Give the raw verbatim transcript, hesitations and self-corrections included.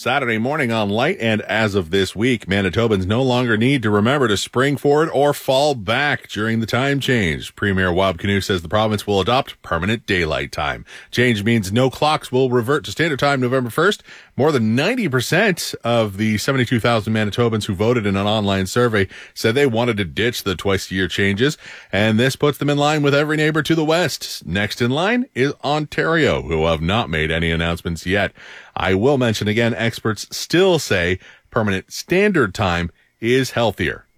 Saturday morning on Light, and as of this week, Manitobans no longer need to remember to spring forward or fall back during the time change. Premier Wab Kinew says the province will adopt permanent daylight time. Change means no clocks will revert to standard time November first. More than ninety percent of the seventy-two thousand Manitobans who voted in an online survey said they wanted to ditch the twice-a-year changes, and this puts them in line with every neighbor to the west. Next in line is Ontario, who have not made any announcements yet. I will mention again, experts still say permanent standard time is healthier.